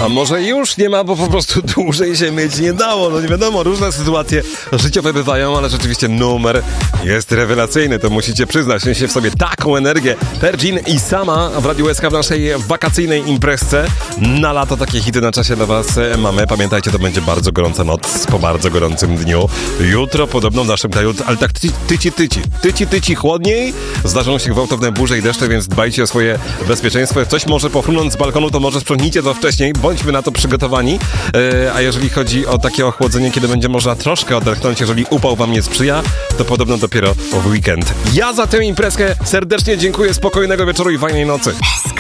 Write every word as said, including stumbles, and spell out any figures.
A może już nie ma, bo po prostu dłużej się mieć nie dało. No nie wiadomo, różne sytuacje życiowe bywają, ale rzeczywiście numer jest rewelacyjny. To musicie przyznać. Niesie w sobie taką energię. Pergin i Sama w Radiu S K w naszej wakacyjnej imprezce. Na lato takie hity na czasie dla was mamy. Pamiętajcie, to będzie bardzo gorąca noc po bardzo gorącym dniu. Jutro podobno w naszym kraju, ale tak tyci, tyci, tyci, tyci, tyci chłodniej. Zdarzą się gwałtowne burze i deszcze, więc dbajcie o swoje bezpieczeństwo. Jak coś może pochrunąć z balkonu, to może sprzątnijcie to wcześniej. Bądźmy na to przygotowani. Yy, a jeżeli chodzi o takie ochłodzenie, kiedy będzie można troszkę odetchnąć, jeżeli upał wam nie sprzyja, to podobno dopiero w weekend. Ja za tę imprezkę serdecznie dziękuję. Spokojnego wieczoru i fajnej nocy.